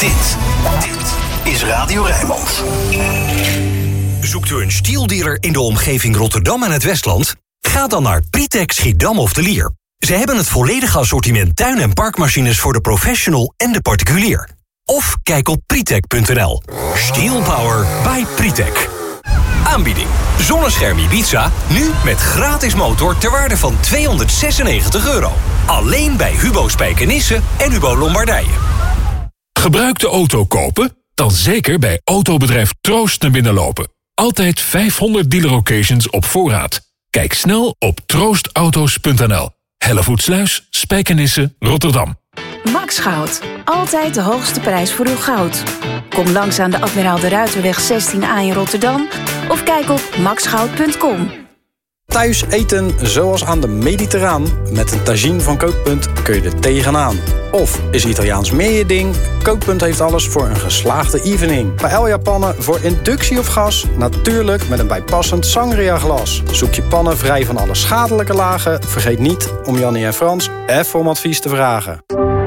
Dit is Radio Rijnmond. Zoekt u een stieldealer in de omgeving Rotterdam en het Westland? Ga dan naar Pritek Schiedam of de Lier. Ze hebben het volledige assortiment tuin- en parkmachines voor de professional en de particulier. Of kijk op pritek.nl. Steel Power by Pritek. Aanbieding. Zonnescherm Ibiza, nu met gratis motor ter waarde van €296. Alleen bij Hubo Spijkenisse en Hubo Lombardije. Gebruikte auto kopen? Dan zeker bij autobedrijf Troost naar binnen lopen. Altijd 500 dealer-occasions op voorraad. Kijk snel op troostauto's.nl. Hellevoetsluis, Spijkenisse, Rotterdam. Max Goud. Altijd de hoogste prijs voor uw goud. Kom langs aan de Admiraal de Ruiterweg 16A in Rotterdam of kijk op maxgoud.com. Thuis eten zoals aan de Mediterraan. Met een tagine van Kookpunt kun je er tegenaan. Of is Italiaans meer je ding? Kookpunt heeft alles voor een geslaagde evening. Paella-pannen voor inductie of gas? Natuurlijk met een bijpassend sangria-glas. Zoek je pannen vrij van alle schadelijke lagen? Vergeet niet om Jannie en Frans even om advies te vragen.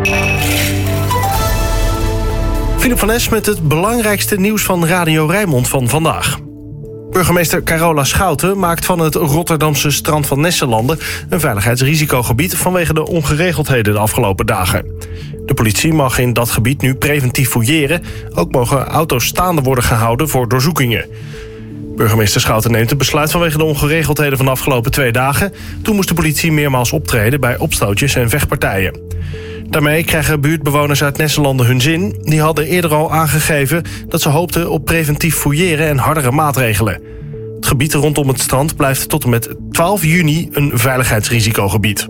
Philip van Es met het belangrijkste nieuws van Radio Rijnmond van vandaag. Burgemeester Carola Schouten maakt van het Rotterdamse strand van Nesselanden een veiligheidsrisicogebied vanwege de ongeregeldheden de afgelopen dagen. De politie mag in dat gebied nu preventief fouilleren. Ook mogen auto's staande worden gehouden voor doorzoekingen. Burgemeester Schouten neemt het besluit vanwege de ongeregeldheden van de afgelopen 2 dagen. Toen moest de politie meermaals optreden bij opstootjes en vechtpartijen. Daarmee krijgen buurtbewoners uit Nesselanden hun zin. Die hadden eerder al aangegeven dat ze hoopten op preventief fouilleren en hardere maatregelen. Het gebied rondom het strand blijft tot en met 12 juni een veiligheidsrisicogebied.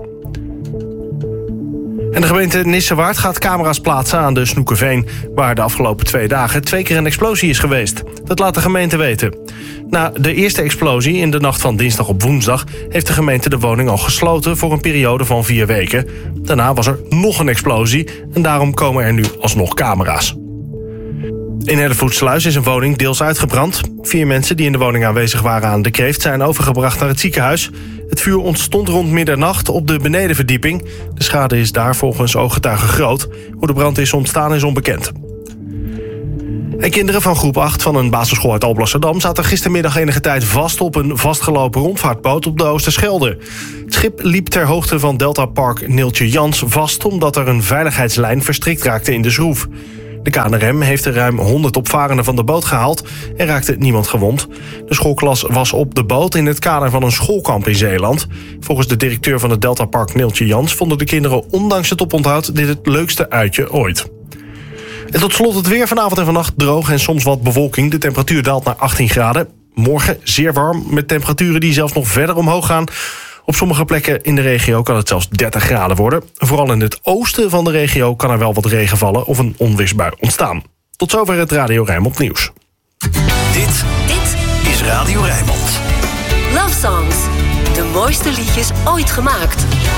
En de gemeente Nissewaard gaat camera's plaatsen aan de Snoekerveen, waar de afgelopen 2 dagen 2 keer een explosie is geweest. Dat laat de gemeente weten. Na de eerste explosie in de nacht van dinsdag op woensdag heeft de gemeente de woning al gesloten voor een periode van 4 weken. Daarna was er nog een explosie en daarom komen er nu alsnog camera's. In Hellevoetsluis is een woning deels uitgebrand. 4 mensen die in de woning aanwezig waren aan de Kreeft zijn overgebracht naar het ziekenhuis. Het vuur ontstond rond middernacht op de benedenverdieping. De schade is daar volgens ooggetuigen groot. Hoe de brand is ontstaan is onbekend. En kinderen van groep 8 van een basisschool uit Alblasserdam zaten gistermiddag enige tijd vast op een vastgelopen rondvaartboot op de Oosterschelde. Het schip liep ter hoogte van Delta Park Neeltje Jans vast omdat er een veiligheidslijn verstrikt raakte in de schroef. De KNRM heeft er ruim 100 opvarenden van de boot gehaald en raakte niemand gewond. De schoolklas was op de boot in het kader van een schoolkamp in Zeeland. Volgens de directeur van het Delta Park Neeltje Jans vonden de kinderen ondanks het oponthoud dit het leukste uitje ooit. En tot slot het weer. Vanavond en vannacht droog en soms wat bewolking. De temperatuur daalt naar 18 graden. Morgen zeer warm met temperaturen die zelfs nog verder omhoog gaan. Op sommige plekken in de regio kan het zelfs 30 graden worden. Vooral in het oosten van de regio kan er wel wat regen vallen of een onweersbui ontstaan. Tot zover het Radio Rijnmond nieuws. Dit is Radio Rijnmond. Love Songs. De mooiste liedjes ooit gemaakt.